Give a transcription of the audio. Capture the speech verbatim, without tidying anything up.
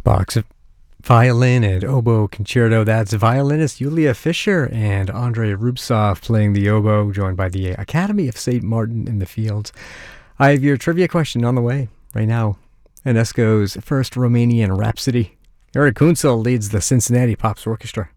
Bach's Violin and Oboe Concerto. That's violinist Yulia Fischer and Andrei Rubtsov playing the oboe, joined by the Academy of Saint Martin in the Fields. I have your trivia question on the way right now. Enesco's first Romanian Rhapsody. Eric Kunsel leads the Cincinnati Pops Orchestra.